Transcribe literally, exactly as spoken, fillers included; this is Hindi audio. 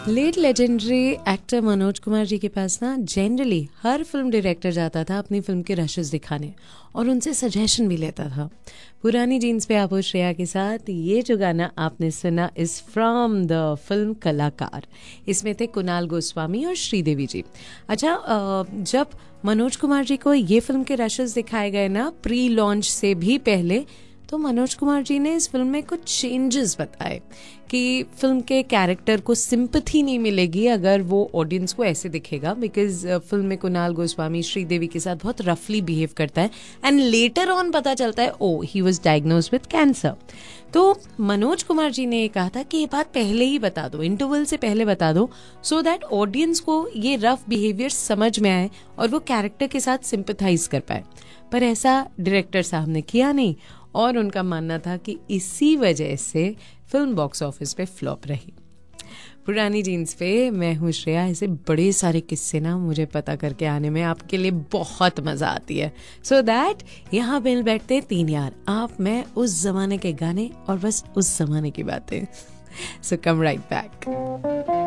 Late legendary actor Manoj Kumar ji के पास ना जनरली हर फिल्म डायरेक्टर जाता था अपनी फिल्म के रशेस दिखाने और उनसे सजेशन भी लेता था। पुरानी जीन्स पे आप हो श्रेया के साथ। ये जो गाना आपने सुना इज फ्रॉम द फिल्म कलाकार। इसमें थे कुणाल गोस्वामी और श्रीदेवी जी। अच्छा, जब मनोज कुमार जी को ये फिल्म के रशेस दिखाए गए ना प्री लॉन्च से भी पहले, तो मनोज कुमार जी ने इस फिल्म में कुछ चेंजेस बताए कि फिल्म के कैरेक्टर को सिंपैथी नहीं मिलेगी अगर वो ऑडियंस को ऐसे दिखेगा, बिकॉज फिल्म में कुणाल गोस्वामी श्रीदेवी के साथ बहुत रफली बिहेव करता है एंड लेटर ऑन पता चलता है ओ he was diagnosed with cancer. तो मनोज कुमार जी ने कहा था कि ये बात पहले ही बता दो, इंटरवल से पहले बता दो, सो दैट ऑडियंस को ये रफ बिहेवियर समझ में आए और वो कैरेक्टर के साथ सिंपैथाइज कर पाए। पर ऐसा डायरेक्टर साहब ने किया नहीं और उनका मानना था कि इसी वजह से फिल्म बॉक्स ऑफिस पे फ्लॉप रही। पुरानी जीन्स पे मैं हूँ श्रेया। ऐसे बड़े सारे किस्से ना मुझे पता करके आने में आपके लिए बहुत मजा आती है। सो दैट यहाँ मिल बैठते हैं तीन यार, आप, मैं, उस जमाने के गाने और बस उस जमाने की बातें। सो कम राइट बैक।